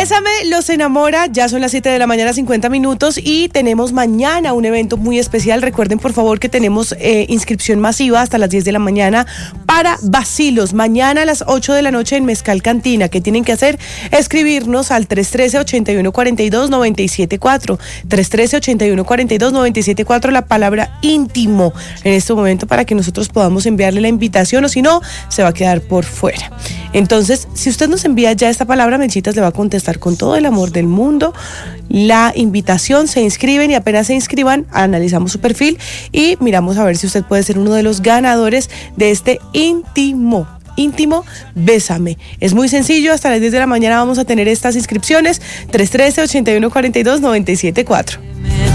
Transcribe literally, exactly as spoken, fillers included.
Bésame los enamora, ya son las siete de la mañana, cincuenta minutos, y tenemos mañana un evento muy especial. Recuerden por favor que tenemos eh, inscripción masiva hasta las diez de la mañana para Vacilos, mañana a las ocho de la noche en Mezcal Cantina. ¿Qué tienen que hacer? Escribirnos al tres uno tres, ocho uno cuatro dos, nueve siete cuatro, tres uno tres, ocho uno cuatro dos, nueve siete cuatro, la palabra íntimo en este momento para que nosotros podamos enviarle la invitación, o si no, se va a quedar por fuera. Entonces, si usted nos envía ya esta palabra, Menchitas le va a contestar con todo el amor del mundo la invitación, se inscriben y apenas se inscriban, analizamos su perfil y miramos a ver si usted puede ser uno de los ganadores de este íntimo. Íntimo, bésame. Es muy sencillo, hasta las diez de la mañana vamos a tener estas inscripciones. tres uno tres, ocho uno cuatro dos, nueve siete cuatro.